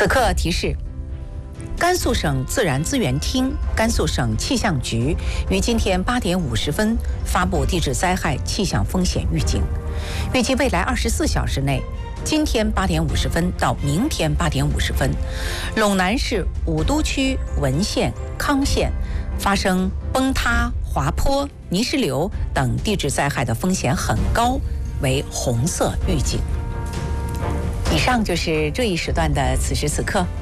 此刻提示：甘肃省自然资源厅、甘肃省气象局于今天8点50分发布地质灾害气象风险预警，预计未来24小时内，今天8点50分到明天8点50分，陇南市武都区文县、康县发生崩塌、滑坡、泥石流等地质灾害的风险很高，为红色预警。以上就是这一时段的此时此刻。